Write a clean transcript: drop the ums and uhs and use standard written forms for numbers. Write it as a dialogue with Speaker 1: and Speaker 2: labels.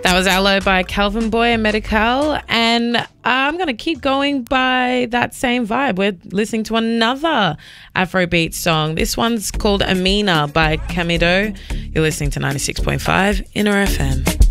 Speaker 1: That was Aloe by Calvin Boy and Medical. And I'm going to keep going by that same vibe. We're listening to another Afrobeat song. This one's called Amina by Camido. You're listening to 96.5 Inner FM.